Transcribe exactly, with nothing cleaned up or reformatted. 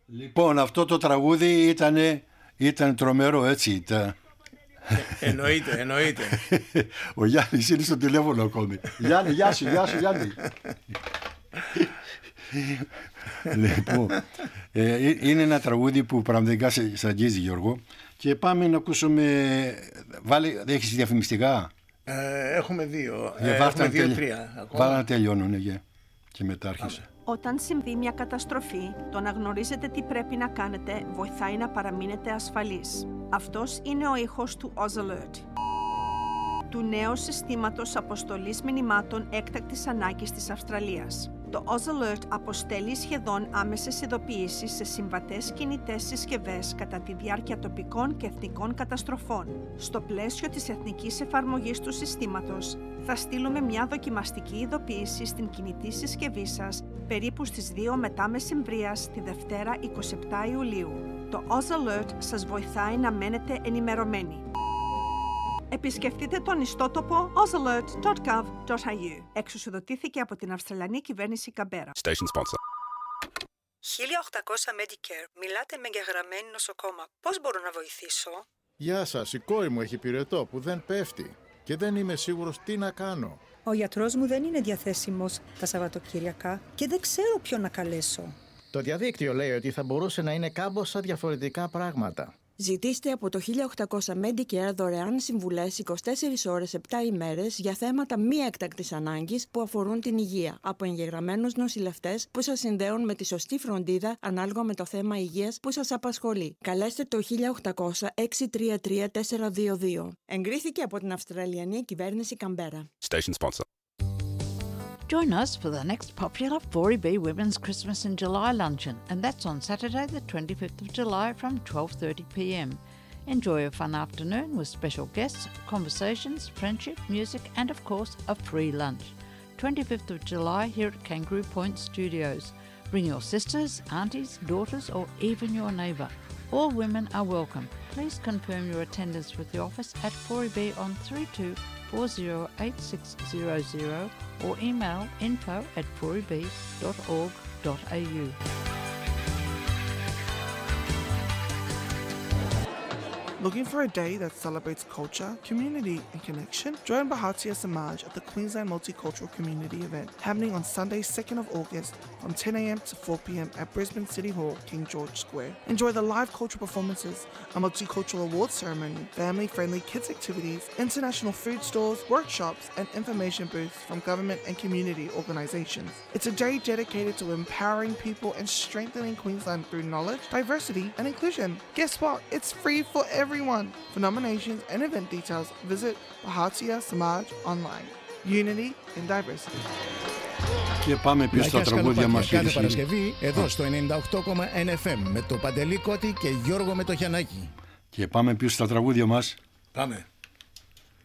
Λοιπόν, αυτό το τραγούδι ήταν, ήταν τρομερό, έτσι ήταν. Ε, εννοείται, εννοείται. Ο Γιάννης είναι στο τηλέφωνο ακόμη. Γιάννη, γεια σου, γεια σου Γιάννη. Λοιπόν, ε, είναι ένα τραγούδι που πραγματικά σε, σε αγγίζει, Γιώργο. Και πάμε να ακούσουμε. Βάλε, έχεις διαφημιστικά? Ε, έχουμε δύο. Ε, ε, έχουμε δύο, τρία. Βάλα να τελειώνουν, yeah. Και μετά άρχισε. Όταν συμβεί μια καταστροφή, το να γνωρίζετε τι πρέπει να κάνετε βοηθάει να παραμείνετε ασφαλείς. Αυτός είναι ο ήχος του Oz Alert, του νέου συστήματος αποστολής μηνυμάτων έκτακτης ανάγκης της Αυστραλίας. Το Oz Alert αποστέλει σχεδόν άμεσες ειδοποιήσεις σε συμβατές κινητές συσκευές κατά τη διάρκεια τοπικών και εθνικών καταστροφών. Στο πλαίσιο της εθνικής εφαρμογής του συστήματος, θα στείλουμε μια δοκιμαστική ειδοποίηση στην κινητή συσκευή σας περίπου στις δύο μετά μεσημβρίας τη Δευτέρα εικοστή εβδόμη Ιουλίου. Το Oz Alert σας βοηθάει να μένετε ενημερωμένοι. Επισκεφτείτε τον ιστότοπο oz alert dot gov dot a u. Εξουσιοδοτήθηκε από την Αυστραλιανή κυβέρνηση Καμπέρα. Station sponsor. χίλια οκτακόσια Medicare. Μιλάτε με εγγεγραμμένη νοσοκόμα. Πώς μπορώ να βοηθήσω? Γεια σας, η κόρη μου έχει πυρετό που δεν πέφτει και δεν είμαι σίγουρος τι να κάνω. Ο γιατρός μου δεν είναι διαθέσιμος τα Σαββατοκύριακα και δεν ξέρω ποιον να καλέσω. Το διαδίκτυο λέει ότι θα μπορούσε να είναι κάμποσα διαφορετικά πράγματα. Ζητήστε από το χίλια οκτακόσια Medicare δωρεάν συμβουλές είκοσι τέσσερις ώρες επτά ημέρες για θέματα μη έκτακτης ανάγκης που αφορούν την υγεία από εγγεγραμμένους νοσηλευτές που σας συνδέουν με τη σωστή φροντίδα ανάλογα με το θέμα υγείας που σας απασχολεί. Καλέστε το χίλια οκτακόσια έξι τρία τρία τέσσερα δύο δύο. Εγκρίθηκε από την Αυστραλιανή κυβέρνηση Καμπέρα. Station sponsor. Join us for the next popular four E B Women's Christmas in July luncheon, and that's on Saturday the twenty-fifth of July from twelve thirty p m. Enjoy a fun afternoon with special guests, conversations, friendship, music and of course a free lunch. twenty-fifth of July here at Kangaroo Point Studios. Bring your sisters, aunties, daughters or even your neighbour. All women are welcome. Please confirm your attendance with the office at four E B on three two four zero eight six zero zero or email info at four e b dot org dot a u. Looking for a day that celebrates culture, community and connection? Join Bharatiya Samaj at the Queensland Multicultural Community event happening on Sunday second of August from ten a m to four p m at Brisbane City Hall, King George Square. Enjoy the live cultural performances, a multicultural awards ceremony, family-friendly kids activities, international food stores, workshops and information booths from government and community organisations. It's a day dedicated to empowering people and strengthening Queensland through knowledge, diversity and inclusion. Guess what? It's free for everyone. For nominations and event details, visit Bharatiya Samaj online. Unity in diversity. Και πάμε πίσω στα τραγούδια μας. Κάθε Παρασκευή εδώ στο ενενήντα οκτώ κόμμα ένα εφ εμ με το Παντελή Κώτη και Γιώργο Μετοχιανάκη. Και πάμε πίσω στα τραγούδια μας. Πάμε.